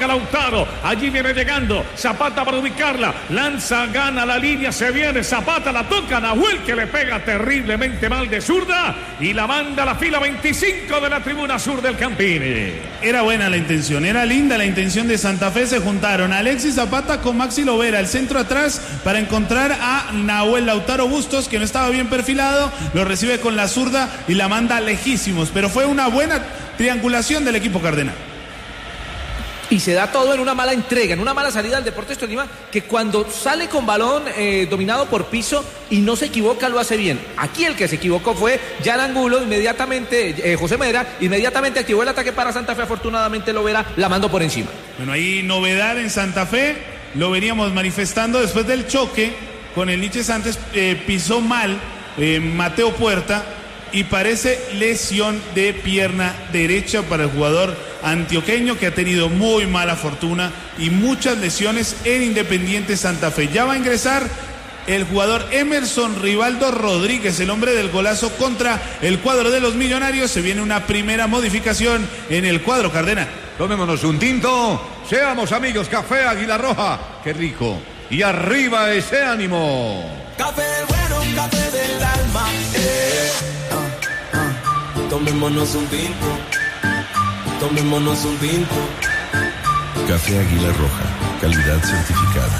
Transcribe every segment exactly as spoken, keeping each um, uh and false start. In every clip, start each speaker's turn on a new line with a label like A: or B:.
A: Lautaro, allí viene llegando Zapata para ubicarla, lanza, gana la línea, se viene Zapata, la toca Nahuel que le pega terriblemente mal de zurda y la manda a la fila veinticinco de la tribuna sur del Campini.
B: Era buena la intención, era linda la intención de Santa Fe, se juntaron Alexis Zapata con Maxi Lovera, el centro atrás para encontrar a Nahuel Lautaro Bustos que no estaba bien perfilado, lo recibe con la zurda y la manda lejísimos, pero fue una buena triangulación del equipo cardenal.
C: Y se da todo en una mala entrega, en una mala salida del Deportes Tolima, que cuando sale con balón eh, dominado por piso y no se equivoca, lo hace bien. Aquí el que se equivocó fue Jan Angulo, inmediatamente, eh, José Medera, inmediatamente activó el ataque para Santa Fe, afortunadamente Lovera la mandó por encima.
B: Bueno, hay novedad en Santa Fe, lo veníamos manifestando después del choque con el Nietzsche Santos, eh, pisó mal eh, Mateo Puerta y parece lesión de pierna derecha para el jugador antioqueño que ha tenido muy mala fortuna y muchas lesiones en Independiente Santa Fe. Ya va a ingresar el jugador Emerson Rivaldo Rodríguez, el hombre del golazo contra el cuadro de los Millonarios. Se viene una primera modificación en el cuadro cardenal.
D: Tomémonos un tinto, seamos amigos, café Águila Roja, qué rico, y arriba ese ánimo.
E: Café bueno, café del alma, eh. ah, ah. Tomémonos un tinto. Tomémonos un tinto.
F: Café Águila Roja, calidad certificada.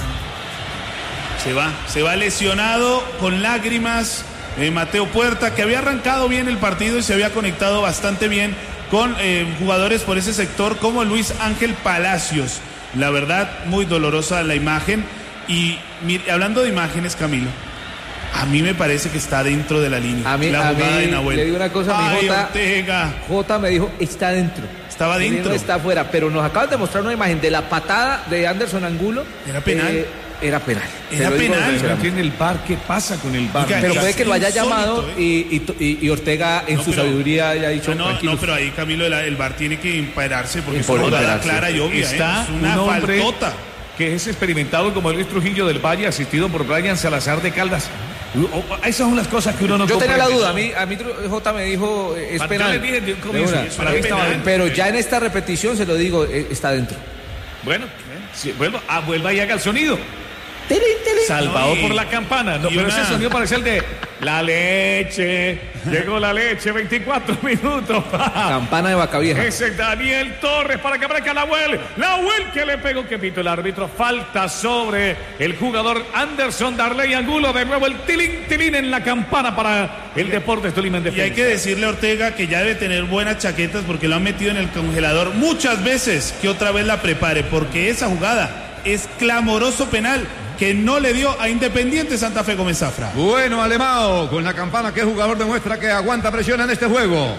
B: Se va, se va lesionado con lágrimas eh, Mateo Puerta, que había arrancado bien el partido y se había conectado bastante bien con eh, jugadores por ese sector como Luis Ángel Palacios. La verdad, muy dolorosa la imagen. Y mire, hablando de imágenes, Camilo, a mí me parece que está dentro de la línea.
C: A mí,
B: la
C: a mí
B: de Nahuel.
C: le digo una cosa,
B: Ay,
C: mi Jota,
B: Ortega.
C: Jota me dijo, está dentro.
B: Estaba dentro.
C: No está afuera, pero nos acaban de mostrar una imagen de la patada de Anderson Angulo.
B: Era penal.
C: Eh, era penal.
B: Era penal.
A: Pero tiene el V A R, ¿qué pasa con el V A R?
C: Pero puede que lo haya
B: insólito,
C: llamado
B: ¿eh?
C: y, y, y Ortega en
B: No,
C: su
B: pero-
C: sabiduría haya dicho
B: No,
C: tranquilos.
B: no, pero ahí Camilo, el, el V A R tiene que imperarse porque es
C: Por
B: una jugada
C: imperarse.
B: clara y obvia.
A: Está
B: ¿eh? Es una
A: un hombre
B: faltota.
A: que es experimentado como Luis Trujillo del Valle, asistido por Brian Salazar de Caldas. Esas son las cosas que uno no
C: Yo tenía la
A: comprende.
C: duda, a mí, a mí Jota me dijo eh, es
A: Yo
C: penal.
A: le dije de un
C: De
A: comienzo,
C: una.
A: eso era penal.
C: Pero ya en esta repetición se lo digo, eh, está dentro.
A: Bueno, sí, vuelva, ah, vuelva y haga el sonido.
C: Tilín, tilín.
A: Salvado
B: No, y-
A: por la campana. No,
B: y
A: pero
B: una-
A: ese sonido parece el de la leche. Llegó la leche, veinticuatro minutos.
C: Campana de vaca vieja.
A: Ese es Daniel Torres para que aparezca Nahuel. Nahuel que le pegó, que pito el árbitro. Falta sobre el jugador Anderson Darley Angulo. De nuevo el tilín, tilín en la campana para el Deportes Tolima en
B: Y
A: defensa.
B: hay que decirle a Ortega que ya debe tener buenas chaquetas porque lo han metido en el congelador muchas veces, que otra vez la prepare, porque esa jugada es clamoroso penal que no le dio a Independiente Santa Fe Gómez Zafra.
D: Bueno, Alemão, con la campana, que jugador demuestra que aguanta presión en este juego.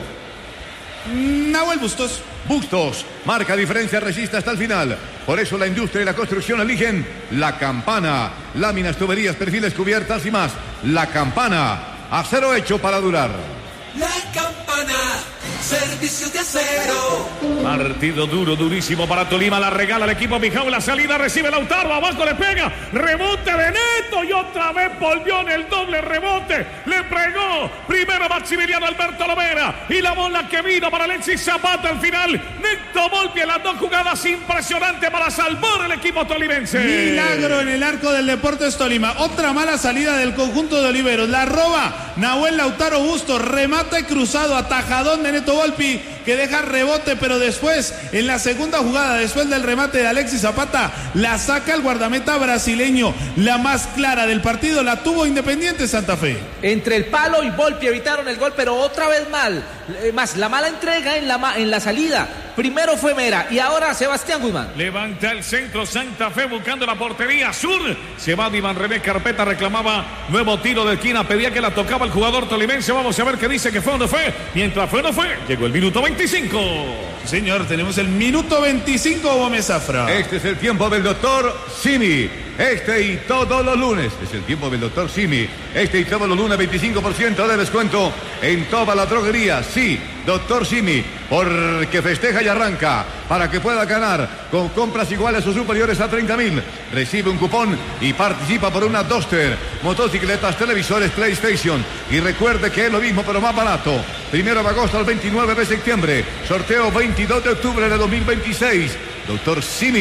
B: Nahuel Bustos.
D: Bustos, marca diferencia, resiste hasta el final. Por eso la industria y la construcción eligen la campana. Láminas, tuberías, perfiles, cubiertas y más. La campana, acero hecho para durar.
E: La campana, servicio de acero.
A: Partido duro, durísimo para Tolima. La regala el equipo Mijao. La salida recibe Lautaro. Abajo le pega. Rebote de Neto. Y otra vez volvió en el doble rebote. Le pegó. Primero Maximiliano Alberto Lovera. Y la bola que vino para Alexis Zapata al final. Neto Volpi en las dos jugadas impresionantes para salvar el equipo tolimense.
B: Milagro en el arco del Deportes Tolima. Otra mala salida del conjunto de Oliveros. La roba Nahuel Lautaro Bustos. Remata y cruzado. Atajadón de Neto Volpi, que deja rebote, pero después, en la segunda jugada, después del remate de Alexis Zapata, la saca el guardameta brasileño. La más clara del partido la tuvo Independiente Santa Fe.
C: Entre el palo y Volpi evitaron el gol, pero otra vez mal. Eh, más, la mala entrega en la, ma- en la salida. Primero fue Mera y ahora Sebastián Guzmán.
A: Levanta el centro Santa Fe buscando la portería sur. Se va Iván René Carpeta, reclamaba nuevo tiro de esquina, pedía que la tocaba el jugador tolimense. Vamos a ver qué dice, que fue o no fue. Mientras fue o no fue, llegó el minuto veinticinco.
B: Sí, señor, tenemos el minuto veinticinco, Gómez Zafra.
D: Este es el tiempo del doctor Simi. Este y todos los lunes. Es el tiempo del doctor Simi. Este y todos los lunes, veinticinco por ciento de descuento en toda la droguería. Sí, doctor Simi, porque festeja y arranca para que pueda ganar con compras iguales o superiores a treinta mil. Recibe un cupón y participa por una Duster, motocicletas, televisores, PlayStation. Y recuerde que es lo mismo pero más barato. Primero de agosto al veintinueve de septiembre. Sorteo veintidós de octubre de dos mil veintiséis. doctor Simi.